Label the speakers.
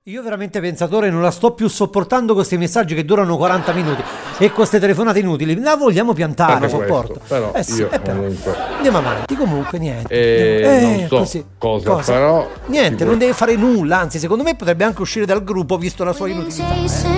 Speaker 1: Io veramente pensatore non la sto più sopportando questi messaggi che durano 40 minuti e queste telefonate inutili. La vogliamo piantare, sopporto.
Speaker 2: Però io
Speaker 1: però.
Speaker 2: comunque
Speaker 1: Andiamo avanti, comunque niente.
Speaker 2: non so
Speaker 1: Così.
Speaker 2: cosa farò.
Speaker 1: Niente, non deve fare nulla, anzi secondo me potrebbe anche uscire dal gruppo visto la sua inutilità.